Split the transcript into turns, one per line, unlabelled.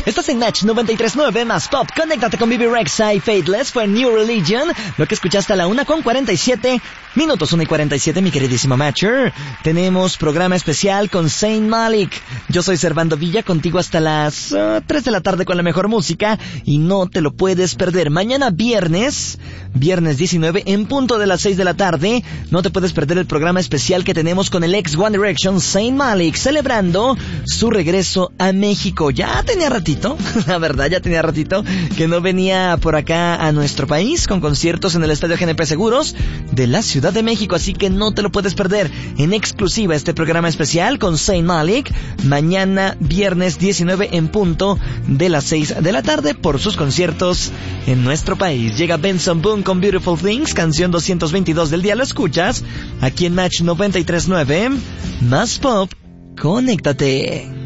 Estás en Match 93.9 más Pop. Conéctate con Bibi Rexha y Faithless. Fue New Religion. Lo que escuchaste a la 1:47 minutos. 1:47, mi queridísimo Matcher. Tenemos programa especial con Zayn Malik. Yo soy Servando Villa, contigo hasta las 3 de la tarde con la mejor música. Y no te lo puedes perder. Mañana viernes 19 en punto de las 6 de la tarde. No te puedes perder el programa especial que tenemos con el ex One Direction, Zayn Malik, celebrando su regreso a México. Ya tenía ratito, la verdad, ya tenía ratito que no venía por acá a nuestro país con conciertos en el Estadio GNP Seguros de la Ciudad de México, así que no te lo puedes perder en exclusiva este programa especial con Zayn Malik, mañana viernes 19 en punto de las 6 de la tarde por sus conciertos en nuestro país. Llega Benson Boone con Beautiful Things, canción 222 del día, lo escuchas aquí en Match 93.9, más Pop, conéctate.